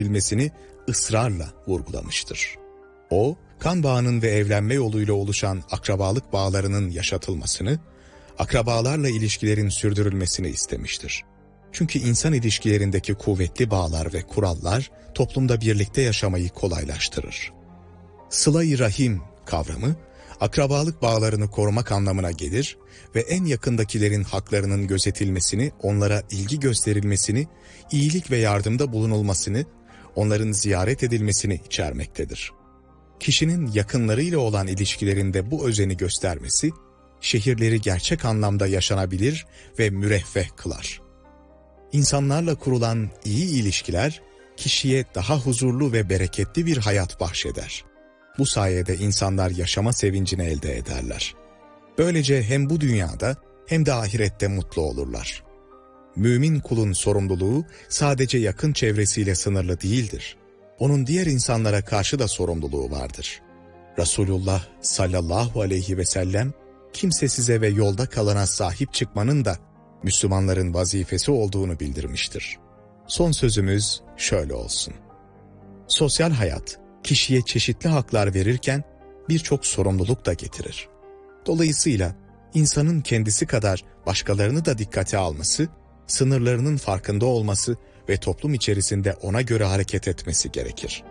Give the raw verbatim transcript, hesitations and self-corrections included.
bilmesini ısrarla vurgulamıştır. O, kan bağının ve evlenme yoluyla oluşan akrabalık bağlarının yaşatılmasını, akrabalarla ilişkilerin sürdürülmesini istemiştir. Çünkü insan ilişkilerindeki kuvvetli bağlar ve kurallar toplumda birlikte yaşamayı kolaylaştırır. Sıla-i Rahim kavramı, akrabalık bağlarını korumak anlamına gelir ve en yakındakilerin haklarının gözetilmesini, onlara ilgi gösterilmesini, iyilik ve yardımda bulunulmasını, onların ziyaret edilmesini içermektedir. Kişinin yakınlarıyla olan ilişkilerinde bu özeni göstermesi, şehirleri gerçek anlamda yaşanabilir ve müreffeh kılar. İnsanlarla kurulan iyi ilişkiler, kişiye daha huzurlu ve bereketli bir hayat bahşeder. Bu sayede insanlar yaşama sevincini elde ederler. Böylece hem bu dünyada hem de ahirette mutlu olurlar. Mümin kulun sorumluluğu sadece yakın çevresiyle sınırlı değildir. Onun diğer insanlara karşı da sorumluluğu vardır. Resulullah sallallahu aleyhi ve sellem, kimsesize ve yolda kalana sahip çıkmanın da Müslümanların vazifesi olduğunu bildirmiştir. Son sözümüz şöyle olsun. Sosyal hayat, kişiye çeşitli haklar verirken birçok sorumluluk da getirir. Dolayısıyla insanın kendisi kadar başkalarını da dikkate alması, sınırlarının farkında olması ve toplum içerisinde ona göre hareket etmesi gerekir.